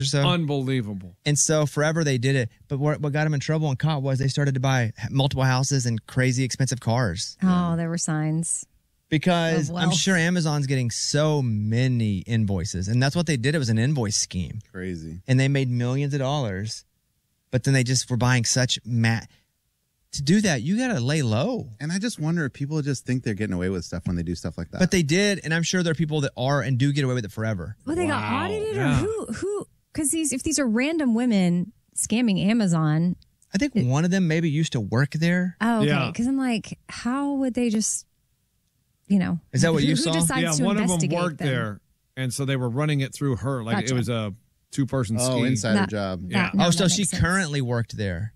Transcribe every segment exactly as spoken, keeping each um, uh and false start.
So. Unbelievable. And so forever they did it. But what, what got them in trouble and caught was they started to buy multiple houses and crazy expensive cars. Oh, there were signs. Because of I'm wealth. sure Amazon's getting so many invoices. And that's what they did. It was an invoice scheme. Crazy. And they made millions of dollars. But then they just were buying such mat. To do that, you got to lay low. And I just wonder if people just think they're getting away with stuff when they do stuff like that. But they did. And I'm sure there are people that are and do get away with it forever. Well, they got Wow. audited, Yeah. or who? Who? Because these, if these are random women scamming Amazon. I think one of them maybe used to work there. Oh, okay. Yeah. Because I'm like, how would they just, you know? Is that what who, you who saw? decides Yeah, to one of them investigate worked them? there, and so they were running it through her. Like Gotcha. it was a two-person oh, scheme. insider That- job. that- Yeah. no, oh, so that she makes sense. currently worked there.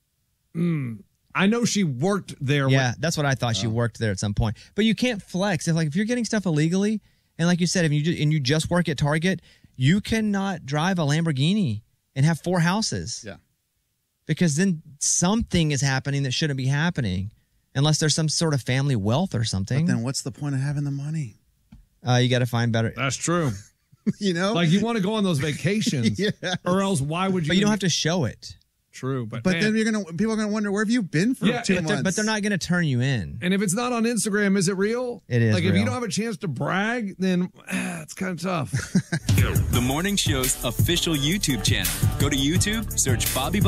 I know she worked there. Yeah, that's what I thought. She worked there at some point. But you can't flex. If like if you're getting stuff illegally, and like you said, if you ju- and you just work at Target, you cannot drive a Lamborghini and have four houses. Yeah. Because then something is happening that shouldn't be happening, unless there's some sort of family wealth or something. But then what's the point of having the money? Uh, you got to find better. That's true. You know? Like you want to go on those vacations, Yeah. or else why would you? But you don't have to show it. True, but But man. then you're gonna people are gonna wonder, where have you been for Yeah, two but But they're, months? but they're not going to turn you in. And if it's not on Instagram, is it real? It is Like if real. you don't have a chance to brag, then ah, it's kind of tough. The morning show's official YouTube channel. Go to YouTube, search Bobby